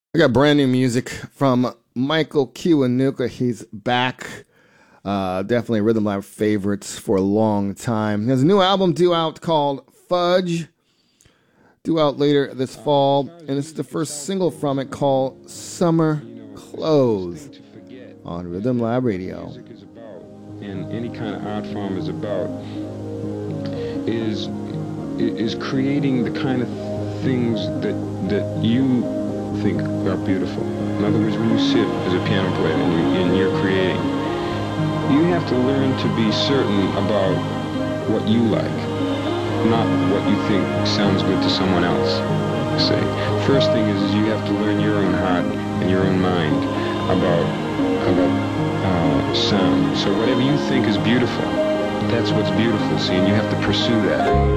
I got brand new music from Michael Kiwanuka. He's back. Definitely Rhythm Lab favorites for a long time. He has a new album due out called Fudge, due out later this fall, and this is the first single from it called Summer Clothes on Rhythm Lab Radio. And any kind of art form is about is creating the kind of things that you think are beautiful. In other words, when you sit as a piano player and you're creating, you have to learn to be certain about what you like, not what you think sounds good to someone else. Say, first thing is you have to learn your own heart and your own mind about sound. So whatever you think is beautiful, that's what's beautiful. See, and you have to pursue that.